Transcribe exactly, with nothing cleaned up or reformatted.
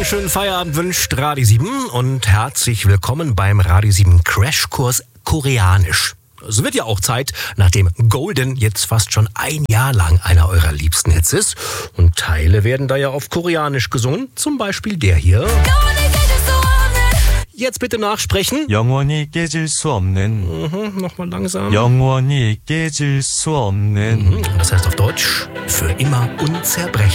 wunderschönen Feierabend wünscht Radio sieben und herzlich willkommen beim Radio sieben Crashkurs Koreanisch. Es wird ja auch Zeit, nachdem Golden jetzt fast schon ein Jahr lang einer eurer liebsten Hits ist. Und Teile werden da ja auf Koreanisch gesungen, zum Beispiel der hier. Jetzt bitte nachsprechen. 영원히 깨질 수 없는. Mhm, nochmal langsam. 영원히 깨질 수 없는. Mhm, das heißt auf Deutsch, für immer unzerbrechlich.